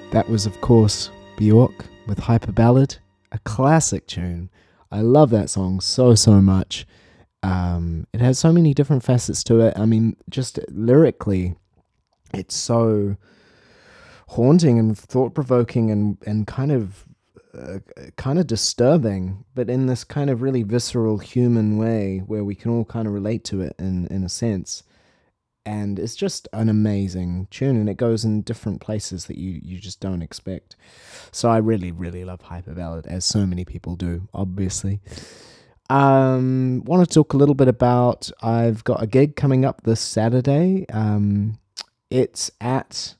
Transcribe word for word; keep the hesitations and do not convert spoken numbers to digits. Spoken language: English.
That was, of course, Bjork with Hyper Ballad, a classic tune. I love that song so, so much. Um, it has so many different facets to it. I mean, just lyrically, it's so haunting and thought provoking and, and kind of uh, kind of disturbing, but in this kind of really visceral human way where we can all kind of relate to it in, in a sense. And it's just an amazing tune, and it goes in different places that you, you just don't expect. So I really, really love Hyper Ballad, as so many people do, obviously. Um, want to talk a little bit about, I've got a gig coming up this Saturday. Um, it's at